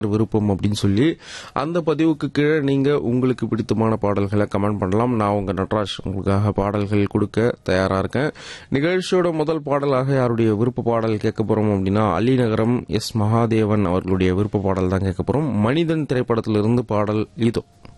விருப்பம் அப்படின்னு சொல்லி அந்த பதிவுக்கு கீழே நீங்க உங்களுக்கு பிடித்தமான பாடல்களை கமெண்ட் பண்ணலாம். நான் உங்க நட்ராஜ் உங்களுக்காக பாடல்கள் கொடுக்க தயாரா இருக்கேன். நிகழ்ச்சியோட முதல் பாடலாக யாருடைய விருப்ப பாடல் கேட்க போறோம் அப்படின்னா அலிநகரம் எஸ் மகாதேவன் அவர்களுடைய விருப்ப பாடல் தான் கேட்க போறோம். மனிதன் திரைப்படத்திலிருந்து பாடல் இதோ.